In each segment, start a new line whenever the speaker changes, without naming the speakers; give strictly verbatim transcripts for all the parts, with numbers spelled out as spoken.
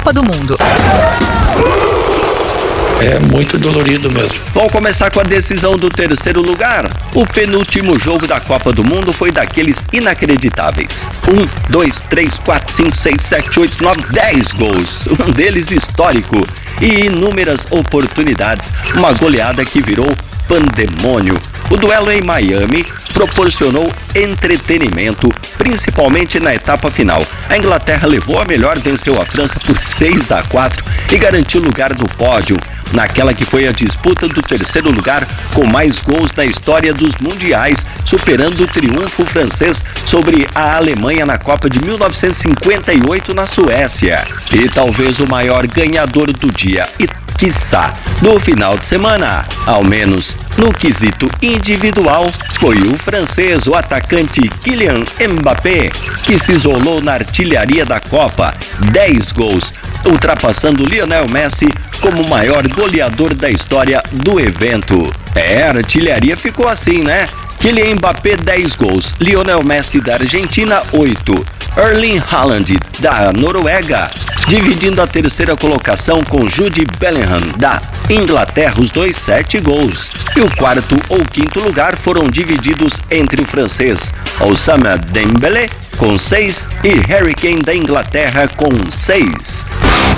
Copa do Mundo.
É muito dolorido mesmo.
Vamos começar com a decisão do terceiro lugar. O penúltimo jogo da Copa do Mundo foi daqueles inacreditáveis. Um, dois, três, quatro, cinco, seis, sete, oito, nove, dez gols. Um deles histórico. E inúmeras oportunidades. Uma goleada que virou pandemônio. O duelo em Miami proporcionou entretenimento, principalmente na etapa final. A Inglaterra levou a melhor, venceu a França por seis a quatro e garantiu lugar do pódio naquela que foi a disputa do terceiro lugar com mais gols na história dos mundiais, superando o triunfo francês sobre a Alemanha na Copa de mil novecentos e cinquenta e oito na Suécia. E talvez o maior ganhador do dia e quiçá no final de semana, ao menos no quesito individual, foi o francês, o atacante Kylian Mbappé, que se isolou na artilharia da Copa, dez gols, ultrapassando Lionel Messi como o maior goleador da história do evento. É, a artilharia ficou assim, né? Kylian Mbappé, dez gols, Lionel Messi da Argentina, oito, Erling Haaland da Noruega, dividindo a terceira colocação com Jude Bellingham da Inglaterra, os dois, sete gols. E o quarto ou quinto lugar foram divididos entre o francês Ousmane Dembélé com seis e Harry Kane da Inglaterra com seis.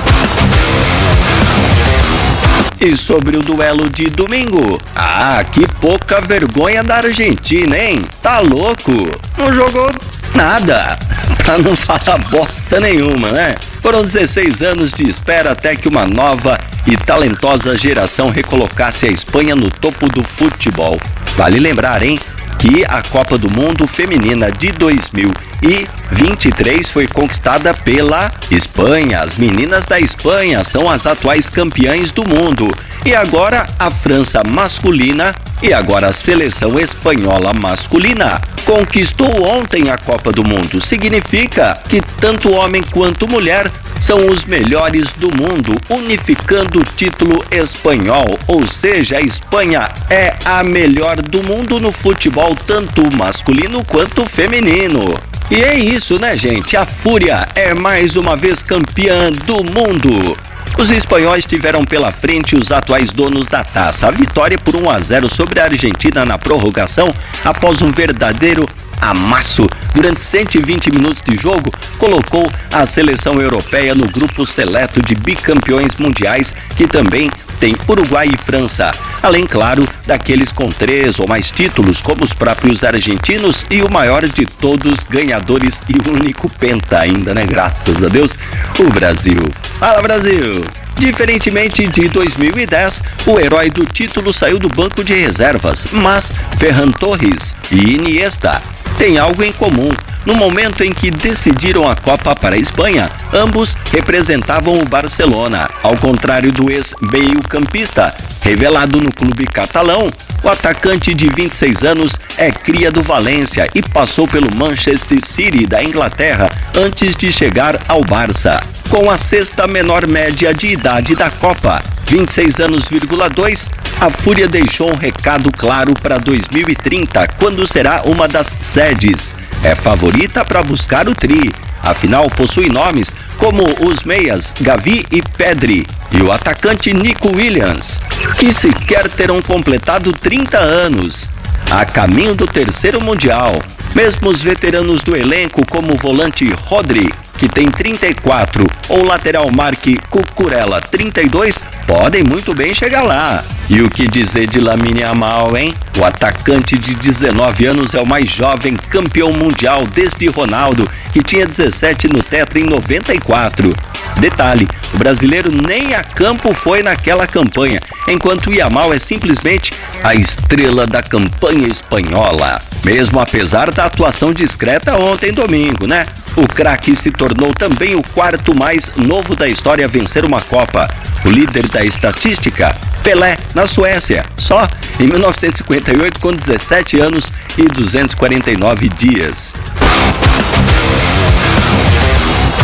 E sobre o duelo de domingo? Ah, que pouca vergonha da Argentina, hein? Tá louco? Não jogou nada, pra não falar bosta nenhuma, né? Foram dezesseis anos de espera até que uma nova e talentosa geração recolocasse a Espanha no topo do futebol. Vale lembrar, hein, que a Copa do Mundo Feminina de dois mil e vinte e três foi conquistada pela Espanha. As meninas da Espanha são as atuais campeãs do mundo. E agora a França masculina e agora a seleção espanhola masculina conquistou ontem a Copa do Mundo. Significa que tanto homem quanto mulher são os melhores do mundo, unificando o título espanhol, ou seja, a Espanha é a melhor do mundo no futebol, tanto masculino quanto feminino. E é isso, né, gente? A Fúria é mais uma vez campeã do mundo. Os espanhóis tiveram pela frente os atuais donos da taça. A vitória por um a zero sobre a Argentina na prorrogação, após um verdadeiro amasso durante cento e vinte minutos de jogo, colocou a seleção europeia no grupo seleto de bicampeões mundiais, que também tem Uruguai e França, além, claro, daqueles com três ou mais títulos, como os próprios argentinos e o maior de todos, ganhadores e único penta ainda, né? Graças a Deus, o Brasil. Fala, Brasil! Diferentemente de dois mil e dez, o herói do título saiu do banco de reservas, mas Ferran Torres e Iniesta têm algo em comum. No momento em que decidiram a Copa para a Espanha, ambos representavam o Barcelona. Ao contrário do ex-meio-campista, revelado no clube catalão, o atacante de vinte e seis anos é cria do Valência e passou pelo Manchester City da Inglaterra antes de chegar ao Barça. Com a sexta menor média de idade da Copa, vinte e seis anos, dois, a Fúria deixou um recado claro para dois mil e trinta, quando será uma das sedes. É favorita para buscar o tri. Afinal, possui nomes como os meias Gavi e Pedri e o atacante Nico Williams, que sequer terão completado trinta anos. A caminho do terceiro Mundial, mesmo os veteranos do elenco, como o volante Rodri, que tem trinta e quatro, ou o lateral Marc Cucurella, trinta e dois, podem muito bem chegar lá. E o que dizer de Lamine Yamal, hein? O atacante de dezenove anos é o mais jovem campeão mundial desde Ronaldo, que tinha dezessete no tetra em noventa e quatro. Detalhe, o brasileiro nem a campo foi naquela campanha, enquanto o Yamal é simplesmente a estrela da campanha espanhola. Mesmo apesar da atuação discreta ontem domingo, né? O craque se tornou também o quarto mais novo da história a vencer uma Copa. O líder da estatística, Pelé, na Suécia, só em mil novecentos e cinquenta e oito, com dezessete anos e duzentos e quarenta e nove dias.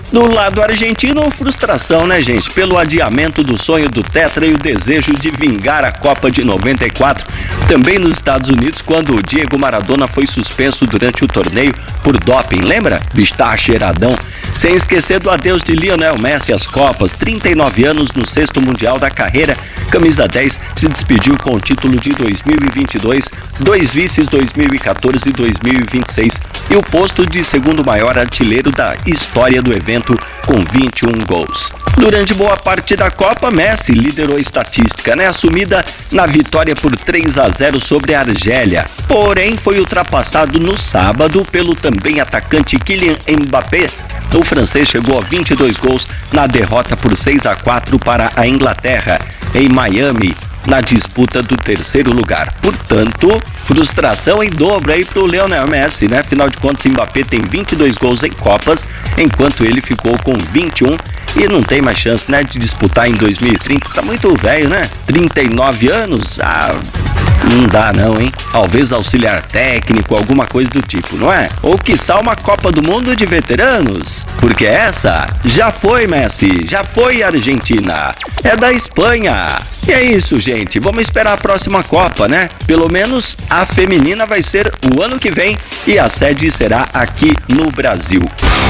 Do lado argentino, frustração, né, gente? Pelo adiamento do sonho do Tetra e o desejo de vingar a Copa de noventa e quatro. Também nos Estados Unidos, quando o Diego Maradona foi suspenso durante o torneio por doping, lembra? Bicho tá cheiradão. Sem esquecer do adeus de Lionel Messi às Copas, trinta e nove anos no sexto Mundial da carreira. Camisa dez se despediu com o título de dois mil e vinte e dois, dois vices dois mil e quatorze e dois mil e vinte e seis e o posto de segundo maior artilheiro da história do evento com vinte e um gols. Durante boa parte da Copa, Messi liderou a estatística, né? Assumida na vitória por três a zero sobre a Argélia. Porém, foi ultrapassado no sábado pelo também atacante Kylian Mbappé. O francês chegou a vinte e dois gols na derrota por seis a quatro para a Inglaterra, em Miami, na disputa do terceiro lugar. Portanto, frustração em dobro aí pro Lionel Messi, né? Afinal de contas, Mbappé tem vinte e dois gols em Copas, enquanto ele ficou com vinte e um e não tem mais chance, né, de disputar em dois mil e trinta. Tá muito velho, né? trinta e nove anos? Ah, não dá não, hein? Talvez auxiliar técnico, alguma coisa do tipo, não é? Ou quiçá uma Copa do Mundo de veteranos. Porque essa já foi, Messi, já foi Argentina. É da Espanha. E é isso, gente. Vamos esperar a próxima Copa, né? Pelo menos a feminina vai ser o ano que vem e a sede será aqui no Brasil.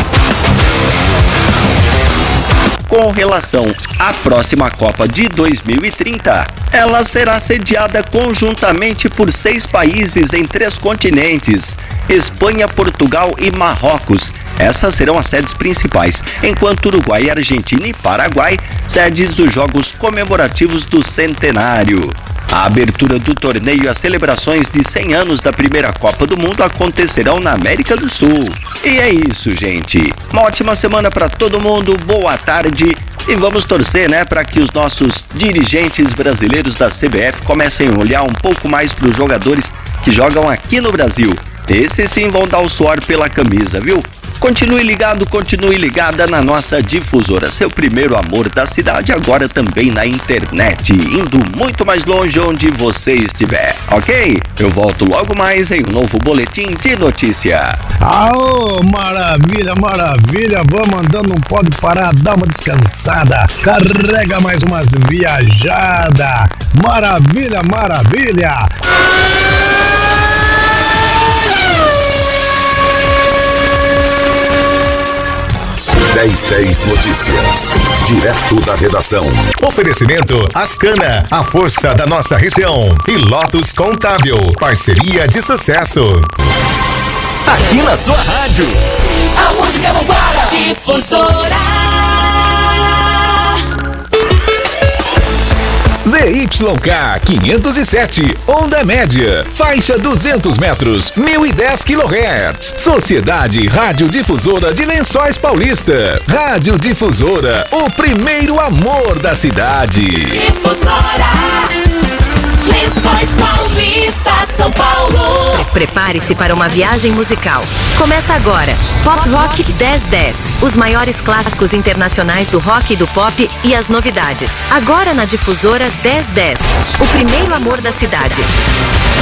Com relação à próxima Copa de dois mil e trinta, ela será sediada conjuntamente por seis países em três continentes: Espanha, Portugal e Marrocos. Essas serão as sedes principais, enquanto Uruguai, Argentina e Paraguai, sedes dos Jogos Comemorativos do Centenário. A abertura do torneio e as celebrações de cem anos da primeira Copa do Mundo acontecerão na América do Sul. E é isso, gente. Uma ótima semana para todo mundo, boa tarde e vamos torcer, né, para que os nossos dirigentes brasileiros da C B F comecem a olhar um pouco mais para os jogadores que jogam aqui no Brasil. Esses sim vão dar o suor pela camisa, viu? Continue ligado, continue ligada na nossa difusora, seu primeiro amor da cidade, agora também na internet, indo muito mais longe onde você estiver, ok? Eu volto logo mais em um novo boletim de notícia.
Aô, maravilha, maravilha, vamos andando, não pode parar, dá uma descansada, carrega mais umas viajadas, maravilha, maravilha!
dez dez Notícias, direto da redação.
Oferecimento Ascana, a força da nossa região. E Lotus Contábil, parceria de sucesso.
Aqui na sua rádio,
a música não para. Difusora.
Z Y K quinhentos e sete, onda média, faixa duzentos metros, mil e dez quilohertz. Sociedade Radiodifusora de Lençóis Paulista. Radiodifusora, o primeiro amor da cidade.
Difusora, Lençóis Paulista, São Paulo.
Prepare-se para uma viagem musical. Começa agora, Pop Rock dez dez. Os maiores clássicos internacionais do rock e do pop e as novidades. Agora na Difusora dez dez, o primeiro amor da cidade.